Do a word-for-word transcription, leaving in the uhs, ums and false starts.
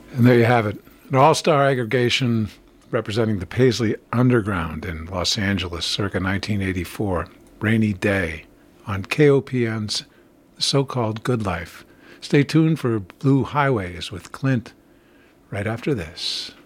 And there you have it. An all-star aggregation representing the Paisley Underground in Los Angeles circa nineteen eighty-four. Rainy Day on K O P N's so-called Good Life. Stay tuned for Blue Highways with Clint right after this.